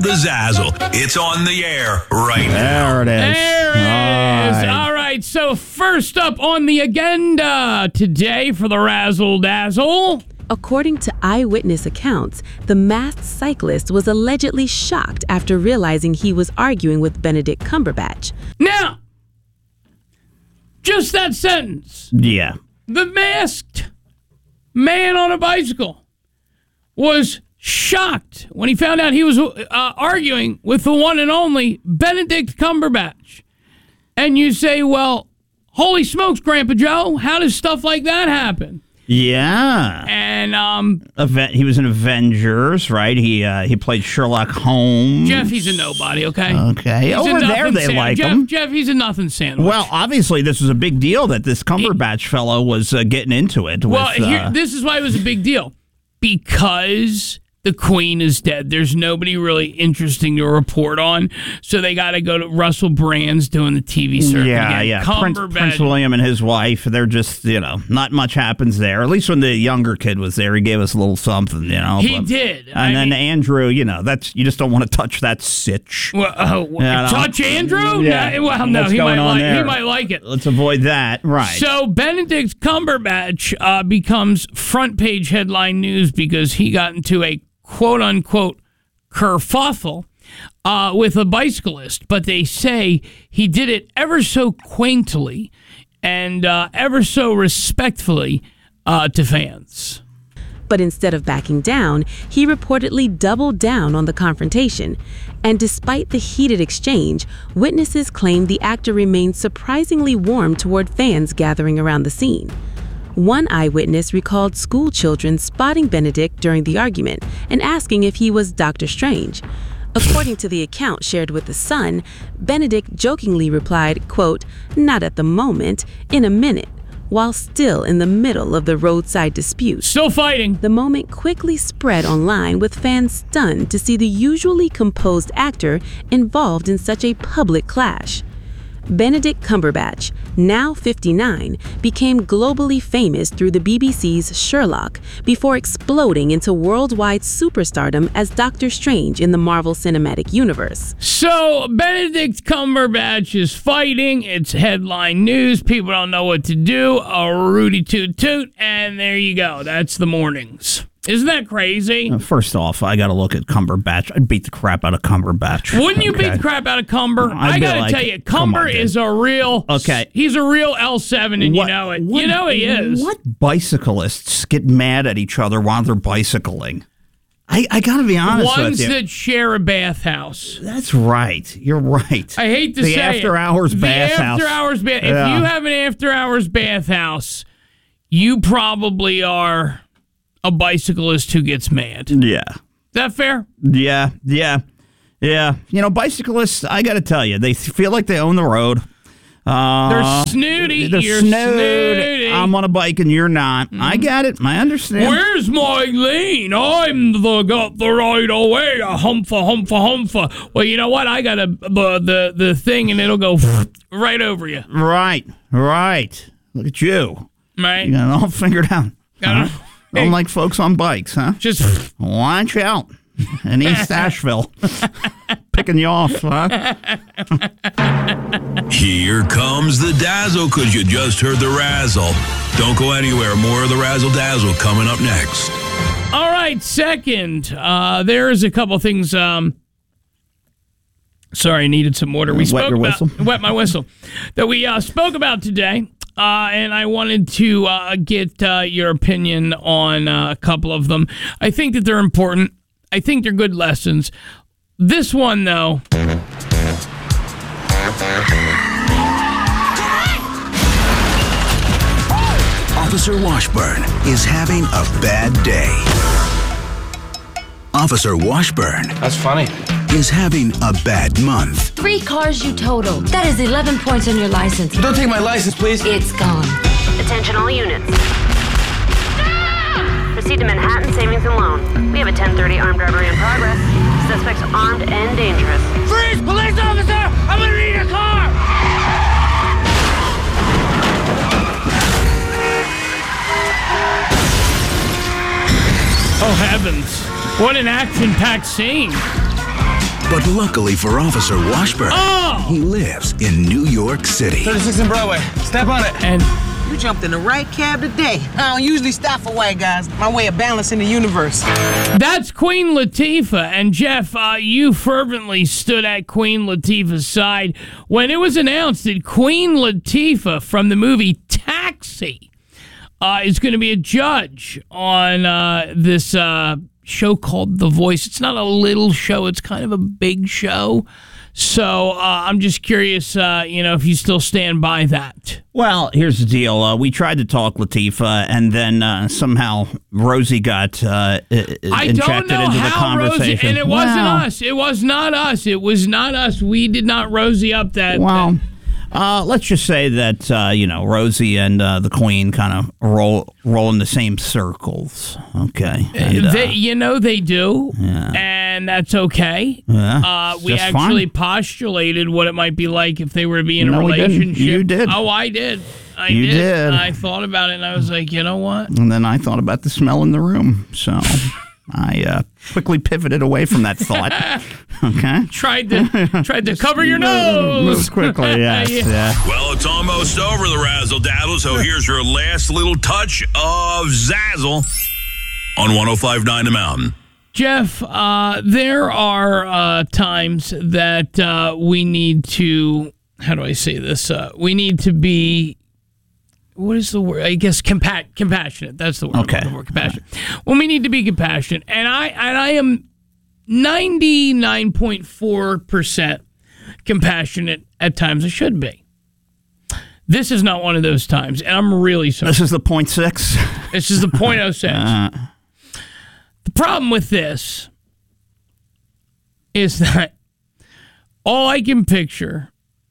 The Zazzle. It's on the air right now. There it is. There it is. All right, so first up on the agenda today for the Razzle Dazzle. According to eyewitness accounts, the masked cyclist was allegedly shocked after realizing he was arguing with Benedict Cumberbatch. Now, just that sentence. Yeah. The masked man on a bicycle was shocked when he found out he was arguing with the one and only Benedict Cumberbatch. And you say, well, holy smokes, Grandpa Joe, how does stuff like that happen? Yeah. And he was in Avengers, right? He played Sherlock Holmes. Jeff, he's a nobody, okay? Okay. He's Over there, they like him. Jeff, he's a nothing sandwich. Well, obviously, this was a big deal that this Cumberbatch fellow was getting into it. This is why it was a big deal. Because the Queen is dead. There's nobody really interesting to report on. So they got to go to Russell Brand's doing the TV circuit again. Yeah. Prince William and his wife, they're just, not much happens there. At least when the younger kid was there, he gave us a little something, He did. And then Andrew, you just don't want to touch that sitch. Touch Andrew? Yeah. No, he might like it. Let's avoid that. Right. So Benedict Cumberbatch becomes front page headline news because he got into a quote-unquote kerfuffle with a bicyclist, but they say he did it ever so quaintly and ever so respectfully to fans. But instead of backing down, he reportedly doubled down on the confrontation. And despite the heated exchange, witnesses claim the actor remained surprisingly warm toward fans gathering around the scene. One eyewitness recalled school children spotting Benedict during the argument and asking if he was Dr. Strange. According to the account shared with The Sun, Benedict jokingly replied, quote, "Not at the moment, in a minute," while still in the middle of the roadside dispute. Still fighting. The moment quickly spread online with fans stunned to see the usually composed actor involved in such a public clash. Benedict Cumberbatch, now 59, became globally famous through the BBC's Sherlock before exploding into worldwide superstardom as Doctor Strange in the Marvel Cinematic Universe. So Benedict Cumberbatch is fighting. It's headline news. People don't know what to do. A Rudy toot toot, and there you go. That's the mornings. Isn't that crazy? First off, I got to look at Cumberbatch. I'd beat the crap out of Cumberbatch. Wouldn't you beat the crap out of Cumber? I got to tell you, Cumber is a real... Okay. He's a real L7, and you know it. You know he is. What bicyclists get mad at each other while they're bicycling? I got to be honest with you. Ones that share a bathhouse. That's right. You're right. I hate to say it. The after-hours bathhouse. The after-hours bathhouse. If you have an after-hours bathhouse, you probably are... a bicyclist who gets mad. Yeah. Is that fair? Yeah. Bicyclists, I got to tell you, they feel like they own the road. They're snooty. You're snooty. I'm on a bike and you're not. I get it. I understand. Where's my lane? Got the right away. A humpha. Well, you know what? I got the thing and it'll go right over you. Right. Look at you. Right. You got it all figured out. Unlike folks on bikes, huh? Just watch out. In East Asheville. Picking you off, huh? Here comes the Dazzle, because you just heard the Razzle. Don't go anywhere. More of the Razzle Dazzle coming up next. All right, second. There's a couple things. Sorry, I needed some water. We spoke about wet my whistle. That we spoke about today. And I wanted to get your opinion on a couple of them. I think that they're important. I think they're good lessons. This one, though. Officer Washburn is having a bad day. Officer Washburn. That's funny. Is having a bad month. 3 cars you totaled. That is 11 points on your license. Don't take my license, please. It's gone. Attention all units. Proceed to Manhattan Savings and Loan. We have a 1030 armed robbery in progress. Suspects armed and dangerous. Freeze! Police officer! I'm gonna need a car! Oh, heavens. What an action-packed scene. But luckily for Officer Washburn, he lives in New York City. 36 and Broadway. Step on it. And You jumped in the right cab today. I don't usually stop for white guys. My way of balancing the universe. that's Queen Latifah. And Jeff, you fervently stood at Queen Latifah's side when it was announced that Queen Latifah from the movie Taxi is going to be a judge on this show called The Voice. It's not a little show. It's kind of a big show. So I'm just curious, if you still stand by that. Well, here's the deal. We tried to talk Latifah, and then somehow Rosie got injected into the conversation. Rosie, and it wasn't us. It was not us. It was not us. We did not Rosie up that. Well, let's just say that, Rosie and the Queen kind of roll in the same circles. Okay. And, they do. Yeah. And that's okay. Yeah, we actually postulated what it might be like if they were to be in a relationship. You did. Oh, I did. I did. And I thought about it, and I was like, you know what? And then I thought about the smell in the room. So I quickly pivoted away from that thought. Okay. Tried to cover your nose. Move quickly, yes. Yeah. Well, it's almost over, the Razzle Dazzle, so here's your last little touch of Zazzle on 105.9 The Mountain. Jeff, there are times that we need to, how do I say this? We need to be, what is the word? I guess compassionate. That's the word. Okay. The word compassionate. Well, we need to be compassionate. And I am 99.4% compassionate at times. I should be. This is not one of those times, and I'm really sorry. This is the 0.6? This is the 0.06. The problem with this is that all I can picture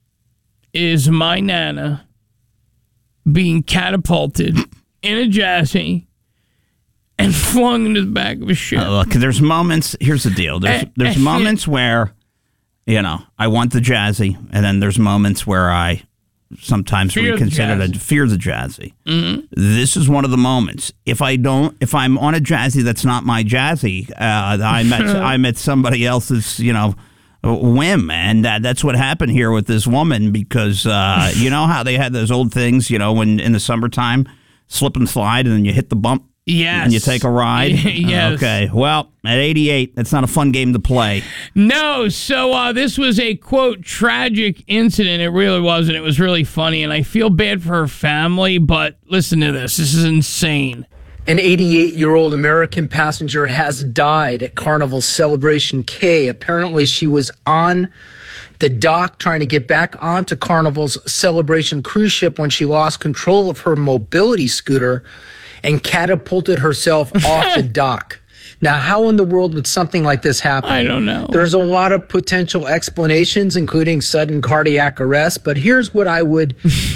is my Nana being catapulted in a Jazzy and flung into the back of a ship. Look, there's moments. Here's the deal. There's moments where, I want the Jazzy, and then there's moments where I sometimes reconsider to fear the Jazzy. Mm-hmm. This is one of the moments. If I'm on a Jazzy that's not my Jazzy, I'm at somebody else's, whim, and that's what happened here with this woman, because you know how they had those old things, when in the summertime, slip and slide, and then you hit the bump. Yes. And you take a ride? Yes. Okay. Well, at 88, that's not a fun game to play. No. So this was a, quote, tragic incident. It really wasn't. It was really funny, and I feel bad for her family, but listen to this. This is insane. An 88-year-old American passenger has died at Carnival's Celebration K. Apparently, she was on the dock trying to get back onto Carnival's Celebration cruise ship when she lost control of her mobility scooter and catapulted herself off the dock. Now, how in the world would something like this happen? I don't know. There's a lot of potential explanations, including sudden cardiac arrest, but here's what I would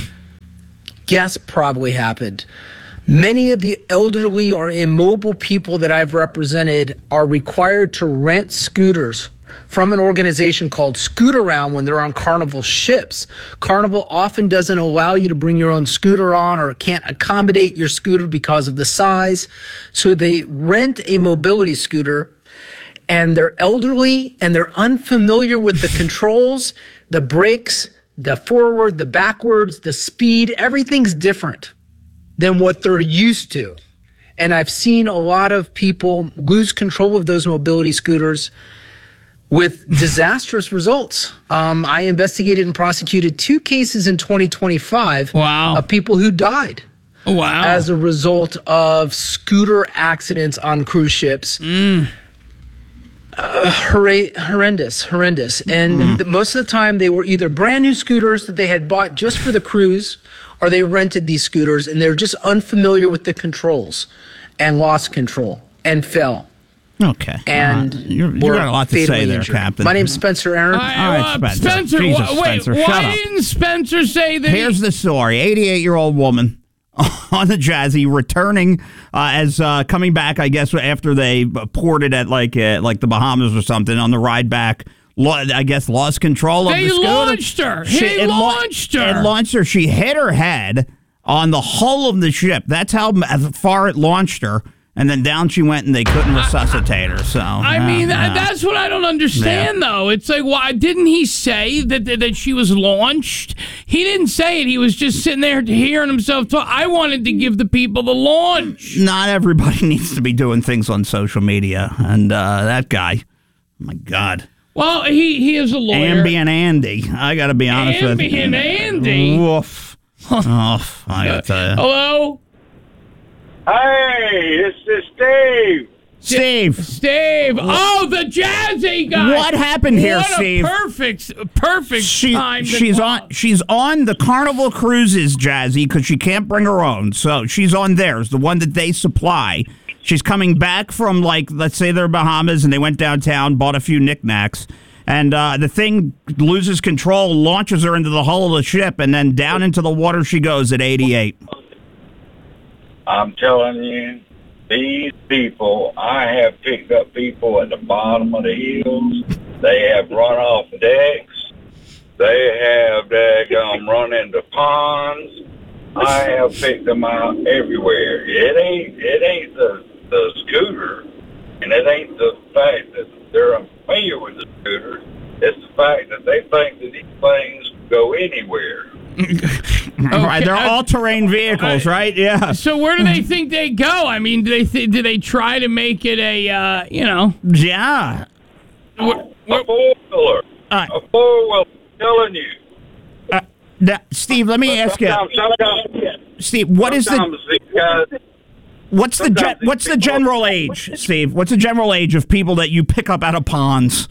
guess probably happened. Many of the elderly or immobile people that I've represented are required to rent scooters from an organization called Scootaround when they're on Carnival ships. Carnival often doesn't allow you to bring your own scooter on or can't accommodate your scooter because of the size. So they rent a mobility scooter, and they're elderly and they're unfamiliar with the controls, the brakes, the forward, the backwards, the speed. Everything's different than what they're used to. And I've seen a lot of people lose control of those mobility scooters with disastrous results. I investigated and prosecuted 2 cases in 2025 of people who died as a result of scooter accidents on cruise ships. Horrendous. And most of the time they were either brand new scooters that they had bought just for the cruise, or they rented these scooters and they're just unfamiliar with the controls and lost control and fell. Okay. And you got a lot to say there, injured. Captain. My name's Spencer Aaron. All right, Spencer. Jesus, Spencer, wait, shut why up. didn't Spencer say that? Here's the story. 88-year-old woman on the Jazzy returning as coming back, I guess, after they ported at like the Bahamas or something on the ride back. I guess lost control of the scooter. They launched her. It launched her. She hit her head on the hull of the ship. That's how far it launched her. and then down she went, and they couldn't resuscitate her. So that's what I don't understand, though. It's like, why didn't he say that she was launched? He didn't say it. He was just sitting there hearing himself talk. I wanted to give the people the launch. Not everybody needs to be doing things on social media, and that guy, oh my God. Well, he is a lawyer. Ambien Andy. I got to be honest with you. Ambien Andy? Woof. Oh, I got to tell you. Hello? Hey, this is Steve. Steve. Oh, the Jazzy guy. What happened here, Steve? Perfect time. She's on the Carnival Cruises, Jazzy, because she can't bring her own. So she's on theirs, the one that they supply. She's coming back from, like, let's say they're Bahamas, and they went downtown, bought a few knickknacks, and the thing loses control, launches her into the hull of the ship, and then down into the water she goes at 88. I'm telling you, these people, I have picked up people at the bottom of the hills. They have run off decks. They have run into ponds. I have picked them out everywhere. It ain't the scooter, and it ain't the fact that they're unfamiliar with the scooter. It's the fact that they think that these things go anywhere. Right, they're all-terrain vehicles, right? Yeah. So where do they think they go? I mean, do they try to make it a, Yeah. A four-wheeler. A four-wheeler, I'm telling you. Steve, let me ask you. Steve, what's the general age, Steve? What's the general age of people that you pick up out of ponds?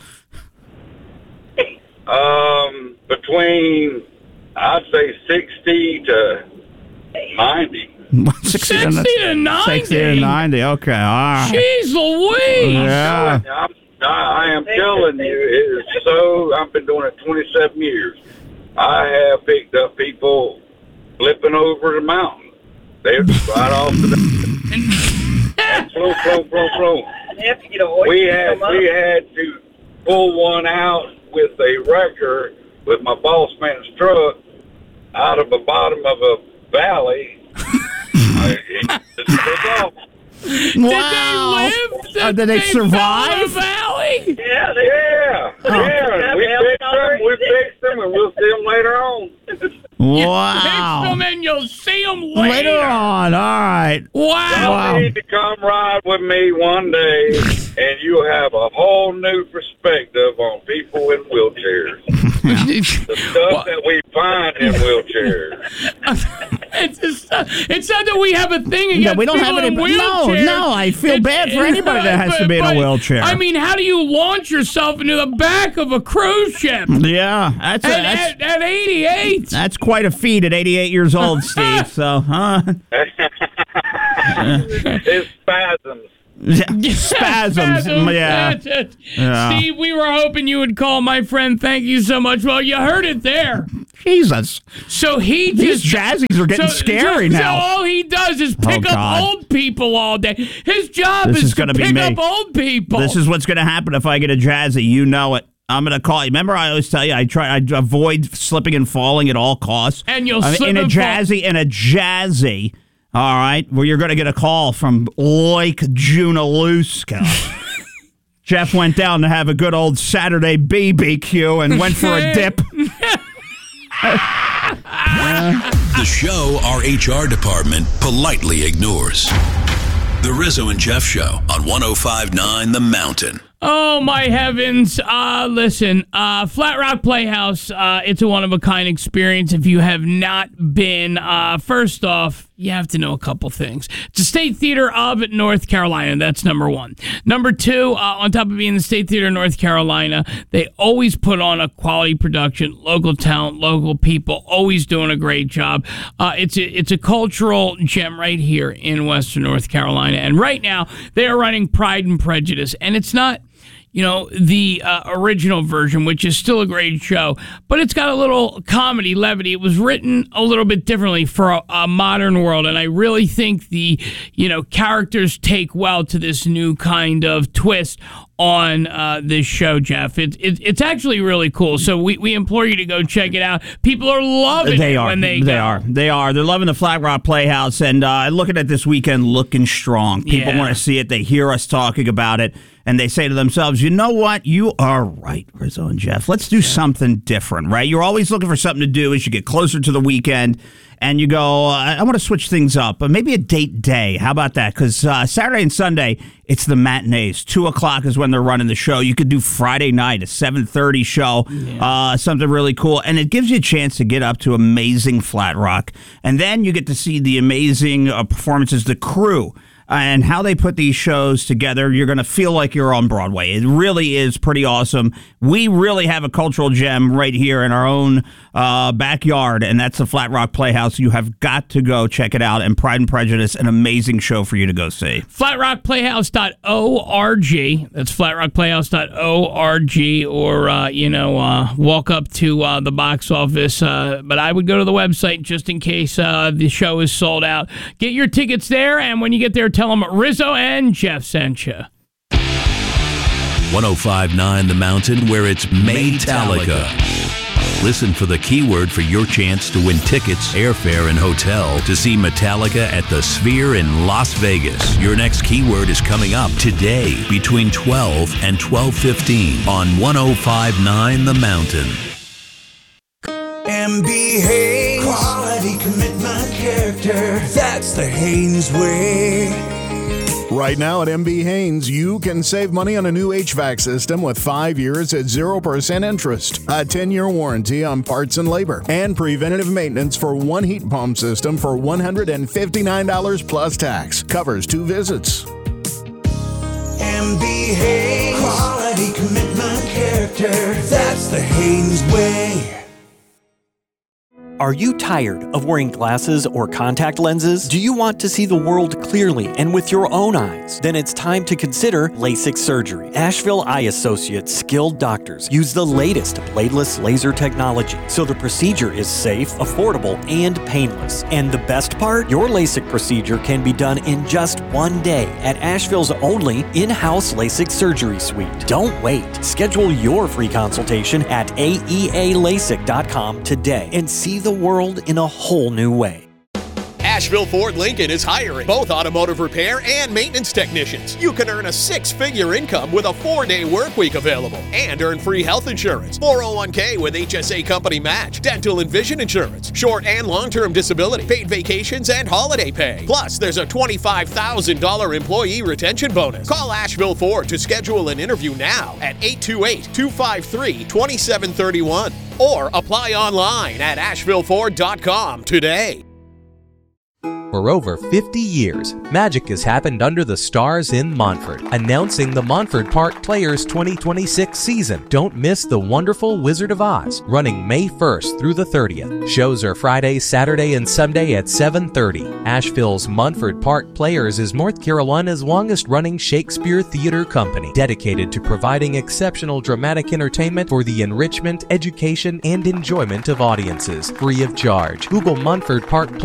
Between, I'd say 60 to 90. 60 to 90? 60 to 90, okay, all right. Jeez Louise! Yeah. I am telling you, it is so, I've been doing it 27 years. I have picked up people flipping over the mountain. They're right off the and flow. We had to pull one out with a wrecker with my boss man's truck out of the bottom of a valley. Wow! Did they survive? Valley? Yeah. We fixed them, and we'll see them later on. Wow! Fix them, and you'll see them later on. All right. Wow! You need to come ride with me one day, and you'll have a whole new perspective on people in wheelchairs. The stuff that we find in wheelchairs. It's not that we have a thing against we don't people have any. in wheelchairs. No, I feel bad for anybody that has to be in a wheelchair. I mean, how do you launch yourself into the back of a cruise ship? Yeah, at 88. That's quite a feat at 88 years old, Steve. So, It's spasms. Spasms. Yeah. Steve, we were hoping you would call, my friend. Thank you so much. Well, you heard it there. Jesus. So these jazzies are getting scary now. So all he does is pick up old people all day. His job is to pick up old people. This is what's going to happen if I get a jazzy. You know it. I'm going to call you. Remember, I always tell you, I avoid slipping and falling at all costs. And you'll slip in a jazzy. All right, well, you're going to get a call from Lake Junaluska. Jeff went down to have a good old Saturday BBQ and went for a dip. The show our HR department politely ignores. The Rizzo and Jeff Show on 105.9 The Mountain. Oh, my heavens. Listen, Flat Rock Playhouse, it's a one-of-a-kind experience. If you have not been, first off, you have to know a couple things. It's a State Theater of North Carolina. That's number one. Number two, on top of being the State Theater of North Carolina, they always put on a quality production, local talent, local people, always doing a great job. It's a cultural gem right here in Western North Carolina. And right now, they are running Pride and Prejudice. And it's not, the original version, which is still a great show, but it's got a little comedy levity. It was written a little bit differently for a modern world, and I really think the characters take well to this new kind of twist on this show, Jeff. It's actually really cool. So we implore you to go check it out. People are loving it when they go. They are. They're loving the Flat Rock Playhouse, and looking at this weekend looking strong. People want to see it. They hear us talking about it, and they say to themselves, you know what? You are right, Rizzo and Jeff. Let's do something different, right? You're always looking for something to do as you get closer to the weekend, and you go, I want to switch things up. Maybe a date day. How about that? Because Saturday and Sunday, it's the matinees. 2 o'clock is when they're running the show. You could do Friday night, a 7:30 show, something really cool. And it gives you a chance to get up to amazing Flat Rock. And then you get to see the amazing performances, the crew, and how they put these shows together. You're going to feel like you're on Broadway. It really is pretty awesome. We really have a cultural gem right here in our own backyard, and that's the Flat Rock Playhouse. You have got to go check it out. And Pride and Prejudice, an amazing show for you to go see. FlatRockPlayhouse.org. That's FlatRockPlayhouse.org, or walk up to the box office. But I would go to the website just in case the show is sold out. Get your tickets there, and when you get there, tell them Rizzo and Jeff sent you. 105.9 The Mountain, where it's Maytalica. Listen for the keyword for your chance to win tickets, airfare, and hotel to see Metallica at the Sphere in Las Vegas. Your next keyword is coming up today between 12 and 12:15 on 105.9 The Mountain. MB Haynes, quality, commitment, character. That's the Haynes way. Right now at MB Haynes, you can save money on a new HVAC system with 5 years at 0% interest, a 10-year warranty on parts and labor, and preventative maintenance for one heat pump system for $159 plus tax. Covers 2 visits. MB Haynes, quality, commitment, character. That's the Haynes way. Are you tired of wearing glasses or contact lenses? Do you want to see the world clearly and with your own eyes? Then it's time to consider LASIK surgery. Asheville Eye Associates skilled doctors use the latest bladeless laser technology, so the procedure is safe, affordable, and painless. And the best part? Your LASIK procedure can be done in just 1 day at Asheville's only in-house LASIK surgery suite. Don't wait. Schedule your free consultation at aealasik.com today and see the world in a whole new way. Asheville Ford Lincoln is hiring both automotive repair and maintenance technicians. You can earn a 6-figure income with a 4-day work week available and earn free health insurance, 401k with HSA company match, dental and vision insurance, short and long-term disability, paid vacations, and holiday pay. Plus, there's a $25,000 employee retention bonus. Call Asheville Ford to schedule an interview now at 828-253-2731 or apply online at ashevilleford.com today. For over 50 years, magic has happened under the stars in Montford. Announcing the Montford Park Players 2026 season. Don't miss the wonderful Wizard of Oz, running May 1st through the 30th. Shows are Friday, Saturday, and Sunday at 7:30. Asheville's Montford Park Players is North Carolina's longest-running Shakespeare theater company, dedicated to providing exceptional dramatic entertainment for the enrichment, education, and enjoyment of audiences, free of charge. Google Montford Park